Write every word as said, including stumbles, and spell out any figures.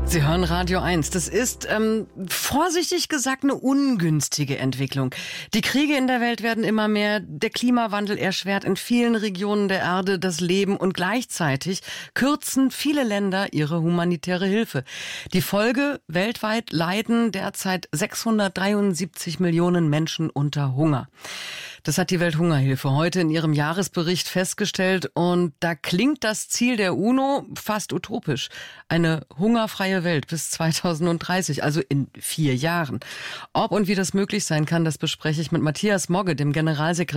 Sie hören Radio eins. Das ist, ähm, vorsichtig gesagt, eine ungünstige Entwicklung. Die Kriege in der Welt werden immer mehr, der Klimawandel erschwert in vielen Regionen der Erde das Leben und gleichzeitig kürzen viele Länder ihre humanitäre Hilfe. Die Folge: weltweit leiden derzeit sechshundertdreiundsiebzig Millionen Menschen unter Hunger. Das hat die Welthungerhilfe heute in ihrem Jahresbericht festgestellt, und da klingt das Ziel der UNO fast utopisch. Eine hungerfreie Welt bis zweitausenddreißig, also in vier Jahren. Ob und wie das möglich sein kann, das bespreche ich mit Matthias Mogge, dem Generalsekretär